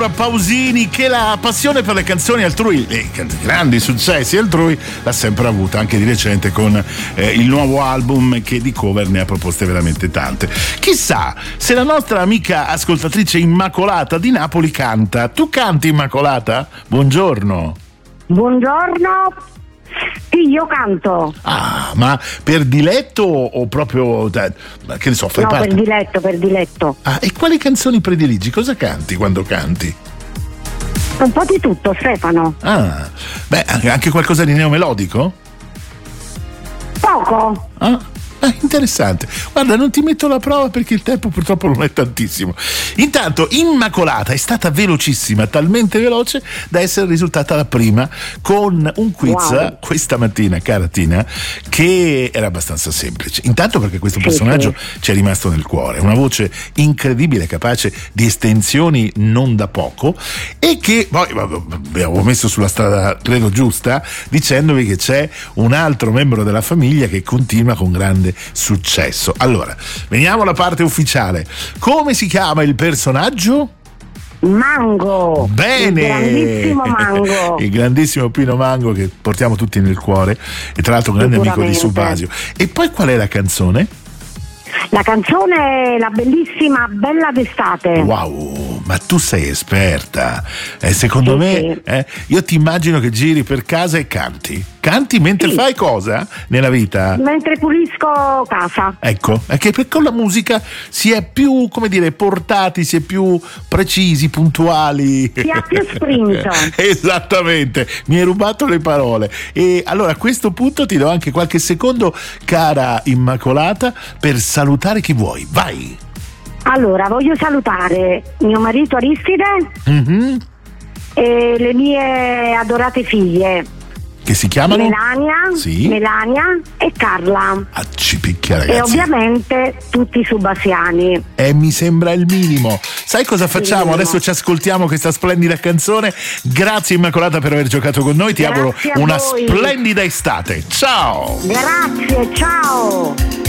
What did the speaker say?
Pausini, che la passione per le canzoni altrui, i grandi successi altrui, l'ha sempre avuta, anche di recente con il nuovo album, che di cover ne ha proposte veramente tante. Chissà se la nostra amica ascoltatrice Immacolata di Napoli canta. Tu canti, Immacolata? Buongiorno. Buongiorno. Sì, io canto. Ah, ma per diletto o proprio, che ne so, fai parte? Per diletto. Ah, e quali canzoni prediligi? Cosa canti quando canti? Un po' di tutto, Stefano. Ah, beh, anche qualcosa di neomelodico? Poco. Ah, interessante. Guarda, non ti metto alla prova perché il tempo purtroppo non è tantissimo. Intanto Immacolata è stata velocissima, talmente veloce da essere risultata la prima con un quiz questa mattina, cara Tina, che era abbastanza semplice. Intanto perché questo personaggio ci è rimasto nel cuore, una voce incredibile, capace di estensioni non da poco, e che poi abbiamo messo sulla strada, credo giusta, dicendovi che c'è un altro membro della famiglia che continua con grande successo. Allora, veniamo alla parte ufficiale. Come si chiama il personaggio? Mango. Bene. Il grandissimo Mango. Il grandissimo Pino Mango, che portiamo tutti nel cuore, e tra l'altro un grande amico di Subasio. E poi qual è la canzone? La canzone è la bellissima Bella d'estate. Wow, ma tu sei esperta. Secondo me, io ti immagino che giri per casa e canti. Canti mentre fai cosa nella vita? Mentre pulisco casa. Ecco, è che con la musica si è più, come dire, portati, si è più precisi, puntuali. Si ha più sprint. Esattamente, mi hai rubato le parole. E allora a questo punto ti do anche qualche secondo, cara Immacolata, per salutare chi vuoi. Vai! Allora, voglio salutare mio marito Aristide e le mie adorate figlie. Che si chiamano? Melania e Carla. Ci picchia, ragazzi. E ovviamente tutti i subasiani. Mi sembra il minimo. Sai cosa facciamo? Adesso ci ascoltiamo questa splendida canzone. Grazie Immacolata per aver giocato con noi. Ti auguro una splendida estate. Ciao. Grazie, ciao.